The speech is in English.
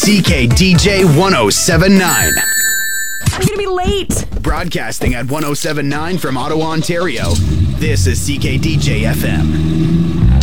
CKDJ 1079. I'm gonna be late. Broadcasting at 1079 from Ottawa, Ontario. This is CKDJ FM.